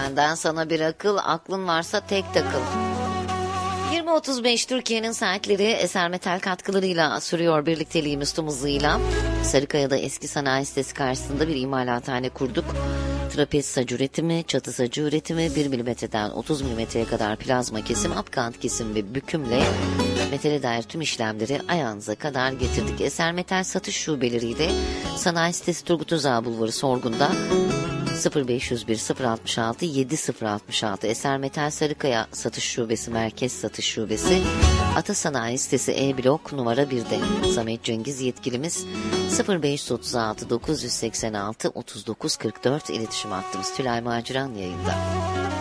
Benden sana bir akıl, aklın varsa tek takıl. 20.35 Türkiye'nin saatleri Eser Metal katkılarıyla sürüyor birlikteliğimiz tüm hızıyla. Sarıkaya'da eski sanayi sitesi karşısında bir imalathane kurduk. Trapez sac üretimi, çatı sacı üretimi, 1 milimetreden 30 milimetreye kadar plazma kesim, apkant kesim ve bükümle metale dair tüm işlemleri ayağınıza kadar getirdik. Eser Metal satış şubeleriyle sanayi sitesi Turgut Özal Bulvarı Sorgun'da 0501 066 7066 Eser Metal Sarıkaya Satış Şubesi Merkez Satış Şubesi Ata Sanayi Sitesi E blok numara 1'de. Samet Cengiz yetkilimiz 0536 986 3944 iletişim hattımız. Tülay Maciran yayında.